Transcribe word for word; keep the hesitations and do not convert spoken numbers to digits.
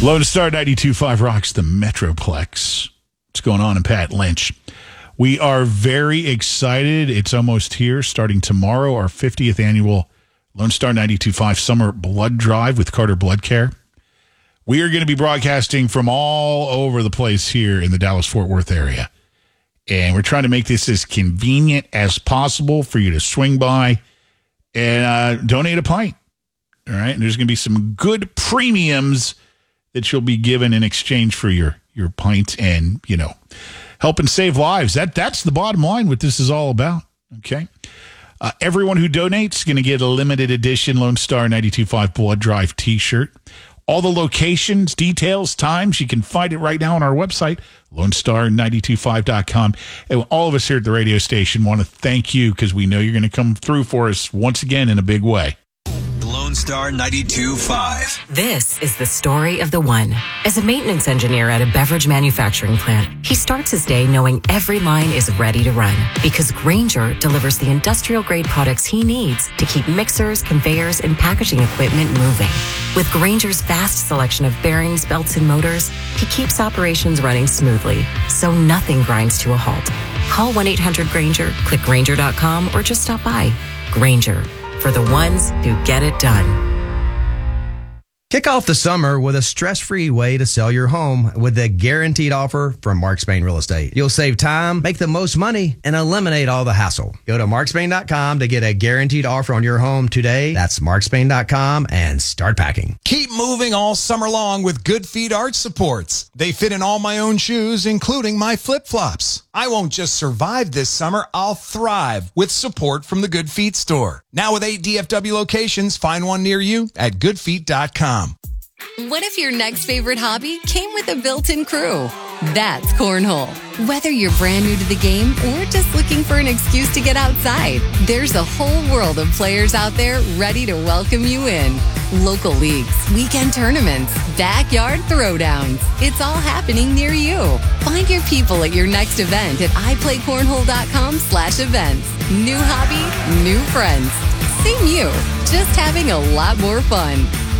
Lone Star ninety-two point five rocks the Metroplex. What's going on in Pat Lynch? We are very excited. It's almost here. Starting tomorrow, our fiftieth annual Lone Star ninety-two point five Summer Blood Drive with Carter Blood Care. We are going to be broadcasting from all over the place here in the Dallas-Fort Worth area. And we're trying to make this as convenient as possible for you to swing by and uh, donate a pint. All right? And there's going to be some good premiums that you'll be given in exchange for your, your pint and, you know, helping save lives. That That's the bottom line, what this is all about. Okay? Uh, everyone who donates is going to get a limited edition Lone Star ninety-two point five Blood Drive t-shirt. All the locations, details, times, you can find it right now on our website, lone star nine two five dot com. And all of us here at the radio station want to thank you because we know you're going to come through for us once again in a big way. Lone Star ninety-two point five. This is the story of the one. As a maintenance engineer at a beverage manufacturing plant, he starts his day knowing every line is ready to run because Grainger delivers the industrial-grade products he needs to keep mixers, conveyors, and packaging equipment moving. With Grainger's vast selection of bearings, belts, and motors, he keeps operations running smoothly, so nothing grinds to a halt. Call one eight hundred Grainger, click Grainger dot com, or just stop by. Grainger, for the ones who get it done. Kick off the summer with a stress-free way to sell your home with the guaranteed offer from Mark Spain Real Estate. You'll save time, make the most money, and eliminate all the hassle. Go to mark spain dot com to get a guaranteed offer on your home today. That's mark spain dot com and start packing. Keep moving all summer long with Good Feet arch supports. They fit in all my own shoes, including my flip-flops. I won't just survive this summer, I'll thrive with support from the Good Feet store. Now with eight D F W locations, find one near you at good feet dot com. What if your next favorite hobby came with a built-in crew? That's cornhole. Whether you're brand new to the game or just looking for an excuse to get outside, there's a whole world of players out there ready to welcome you in. Local leagues, weekend tournaments, backyard throwdowns. It's all happening near you. Find your people at your next event at i play cornhole dot com slash events. New hobby, new friends. Same you, just having a lot more fun.